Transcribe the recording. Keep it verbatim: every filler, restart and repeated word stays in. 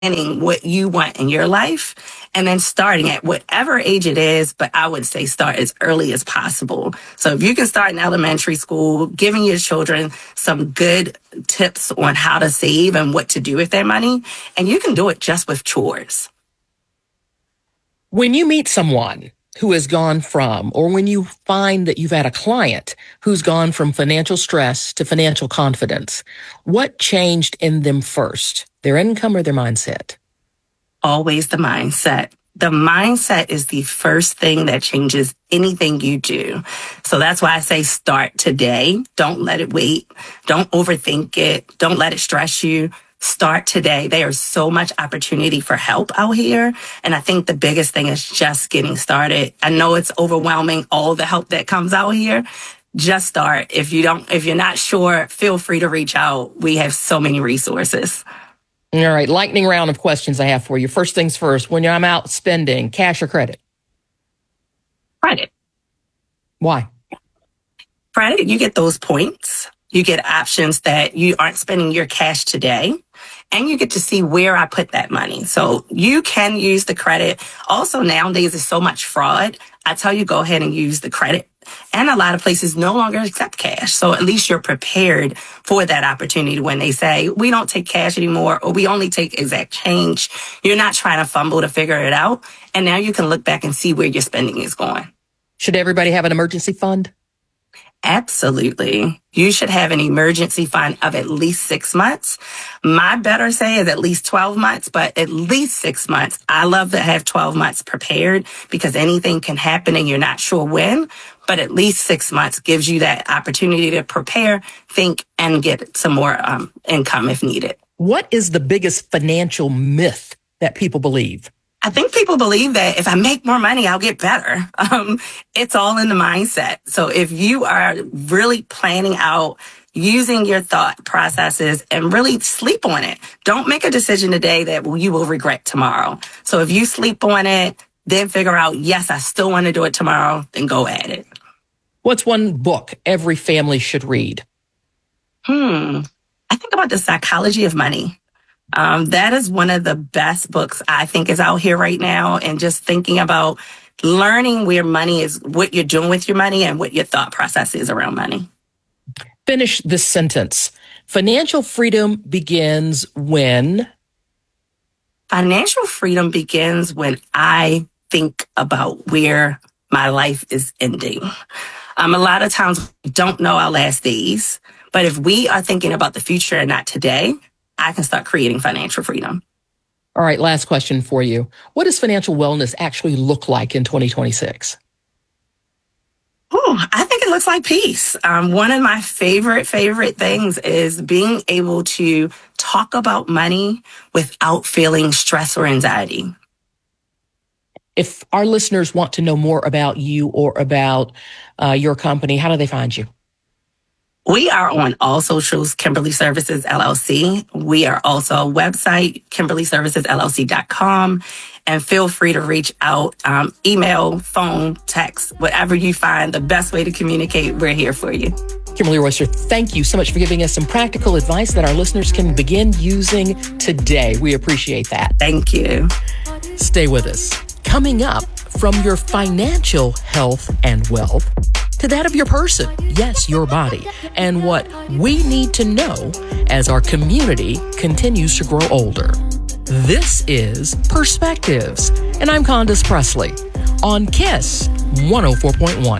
planning what you want in your life and then starting at whatever age it is, but I would say start as early as possible. So if you can start in elementary school, giving your children some good tips on how to save and what to do with their money, and you can do it just with chores. When you meet someone who has gone from, or when you find that you've had a client who's gone from financial stress to financial confidence, what changed in them first, their income or their mindset? Always the mindset. The mindset is the first thing that changes anything you do. So that's why I say start today. Don't let it wait. Don't overthink it. Don't let it stress you. Start today. There's so much opportunity for help out here. And I think the biggest thing is just getting started. I know it's overwhelming, all the help that comes out here. Just start. If you don't, if you're not sure, feel free to reach out. We have so many resources. All right. Lightning round of questions I have for you. First things first, when I'm out spending, cash or credit? Credit. Why? Credit, you get those points. You get options that you aren't spending your cash today, and you get to see where I put that money. So you can use the credit. Also, nowadays, there's so much fraud. I tell you, go ahead and use the credit. And a lot of places no longer accept cash. So at least you're prepared for that opportunity when they say, we don't take cash anymore, or we only take exact change. You're not trying to fumble to figure it out. And now you can look back and see where your spending is going. Should everybody have an emergency fund? Absolutely. You should have an emergency fund of at least six months. My better say is at least twelve months, but at least six months. I love to have twelve months prepared because anything can happen and you're not sure when, but at least six months gives you that opportunity to prepare, think, and get some more um, income if needed. What is the biggest financial myth that people believe? I think people believe that if I make more money, I'll get better. Um, it's all in the mindset. So if you are really planning out using your thought processes and really sleep on it, don't make a decision today that you will regret tomorrow. So if you sleep on it, then figure out, yes, I still want to do it tomorrow, then go at it. What's one book every family should read? Hmm. I think about The Psychology of Money. Um, that is one of the best books I think is out here right now. And just thinking about learning where money is, what you're doing with your money and what your thought process is around money. Finish this sentence. Financial freedom begins when? Financial freedom begins when I think about where my life is ending. Um, a lot of times we don't know our last days, but if we are thinking about the future and not today, I can start creating financial freedom. All right, last question for you. What does financial wellness actually look like in twenty twenty-six? Oh, I think it looks like peace. Um, one of my favorite, favorite things is being able to talk about money without feeling stress or anxiety. If our listeners want to know more about you or about uh, your company, how do they find you? We are on all socials, Kimberly Services L L C. We are also a website, kimberly services l l c dot com. And feel free to reach out, um, email, phone, text, whatever you find the best way to communicate. We're here for you. Kimberly Royster, thank you so much for giving us some practical advice that our listeners can begin using today. We appreciate that. Thank you. Stay with us. Coming up, from your financial health and wealth to that of your person, yes, your body, and what we need to know as our community continues to grow older. This is Perspectives, and I'm Candace Presley on KISS one oh four point one.